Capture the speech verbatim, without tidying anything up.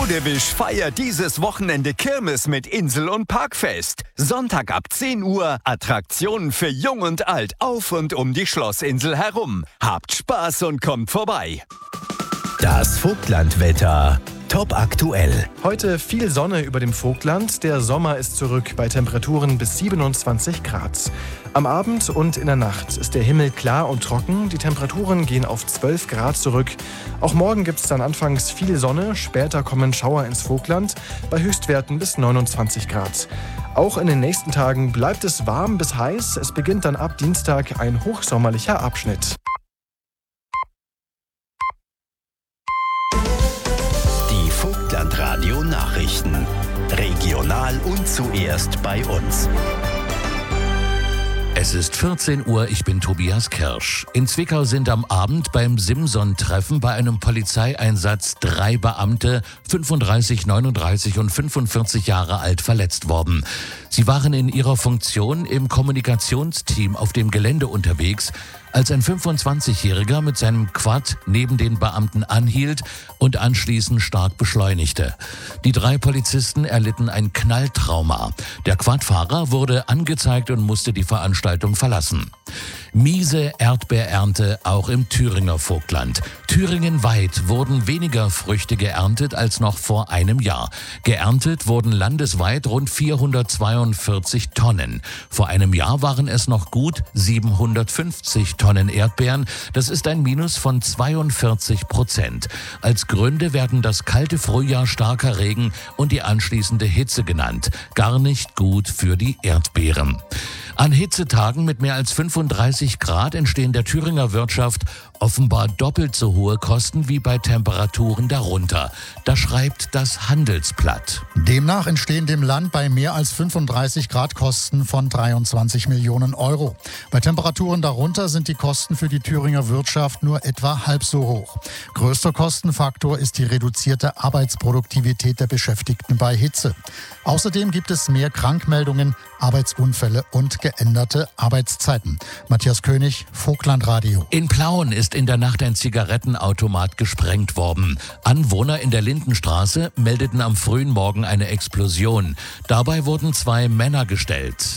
Bodewisch feiert dieses Wochenende Kirmes mit Insel- und Parkfest. Sonntag ab zehn Uhr Attraktionen für Jung und Alt auf und um die Schlossinsel herum. Habt Spaß und kommt vorbei. Das Vogtlandwetter. Top aktuell. Heute viel Sonne über dem Vogtland. Der Sommer ist zurück bei Temperaturen bis siebenundzwanzig Grad. Am Abend und in der Nacht ist der Himmel klar und trocken. Die Temperaturen gehen auf zwölf Grad zurück. Auch morgen gibt es dann anfangs viel Sonne. Später kommen Schauer ins Vogtland bei Höchstwerten bis neunundzwanzig Grad. Auch in den nächsten Tagen bleibt es warm bis heiß. Es beginnt dann ab Dienstag ein hochsommerlicher Abschnitt. Vogtlandradio Nachrichten. Regional und zuerst bei uns. Es ist vierzehn Uhr, ich bin Tobias Kirsch. In Zwickau sind am Abend beim Simson-Treffen bei einem Polizeieinsatz drei Beamte, fünfunddreißig, neununddreißig und fünfundvierzig Jahre alt, verletzt worden. Sie waren in ihrer Funktion im Kommunikationsteam auf dem Gelände unterwegs, als ein fünfundzwanzigjähriger mit seinem Quad neben den Beamten anhielt und anschließend stark beschleunigte. Die drei Polizisten erlitten ein Knalltrauma. Der Quadfahrer wurde angezeigt und musste die Veranstaltung verlassen. Miese Erdbeerernte auch im Thüringer Vogtland. Thüringenweit wurden weniger Früchte geerntet als noch vor einem Jahr. Geerntet wurden landesweit rund vierhundertzweiundvierzig Tonnen. Vor einem Jahr waren es noch gut siebenhundertfünfzig Tonnen Erdbeeren. Das ist ein Minus von zweiundvierzig Prozent. Als Gründe werden das kalte Frühjahr, starker Regen und die anschließende Hitze genannt. Gar nicht gut für die Erdbeeren. An Hitzetagen mit mehr als fünfunddreißig Grad entstehen der Thüringer Wirtschaft offenbar doppelt so hohe Kosten wie bei Temperaturen darunter. Das schreibt das Handelsblatt. Demnach entstehen dem Land bei mehr als fünfunddreißig Grad Kosten von dreiundzwanzig Millionen Euro. Bei Temperaturen darunter sind die Kosten für die Thüringer Wirtschaft nur etwa halb so hoch. Größter Kostenfaktor ist die reduzierte Arbeitsproduktivität der Beschäftigten bei Hitze. Außerdem gibt es mehr Krankmeldungen, Arbeitsunfälle und geänderte Arbeitszeiten. Matthias König, Vogtlandradio. In Plauen ist in der Nacht ein Zigarettenautomat gesprengt worden. Anwohner in der Lindenstraße meldeten am frühen Morgen eine Explosion. Dabei wurden zwei Männer gestellt.